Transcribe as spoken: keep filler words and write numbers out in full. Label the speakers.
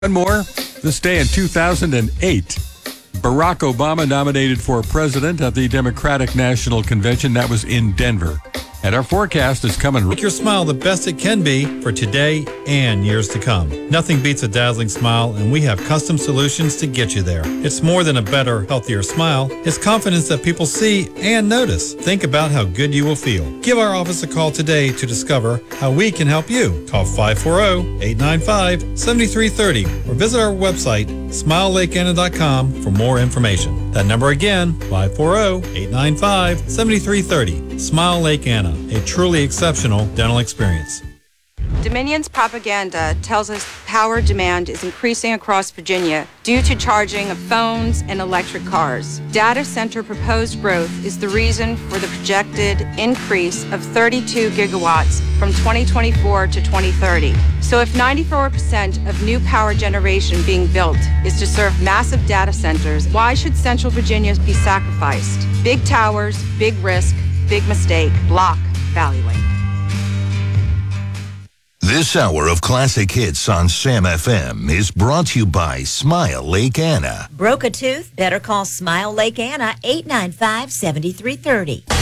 Speaker 1: One more. This day in two thousand eight, Barack Obama nominated for president at the Democratic National Convention. That was in Denver. And our forecast is coming.
Speaker 2: Make your smile the best it can be for today and years to come. Nothing beats a dazzling smile, and we have custom solutions to get you there. It's more than a better, healthier smile. It's confidence that people see and notice. Think about how good you will feel. Give our office a call today to discover how we can help you. Call five four zero, eight nine five, seven three three zero or visit our website, smile lake anna dot com, for more information. That number again, five four zero, eight nine five, seven three three zero. Smile Lake Anna, a truly exceptional dental experience.
Speaker 3: Dominion's propaganda tells us power demand is increasing across Virginia due to charging of phones and electric cars. Data center proposed growth is the reason for the projected increase of thirty-two gigawatts from twenty twenty-four to twenty thirty. So if ninety-four percent of new power generation being built is to serve massive data centers, why should Central Virginia be sacrificed? Big towers, big risk, big mistake. Block valuing.
Speaker 4: This hour of classic hits on Sam F M is brought to you by Smile Lake Anna.
Speaker 5: Broke a tooth? Better call Smile Lake Anna, eight nine five, seven three three zero.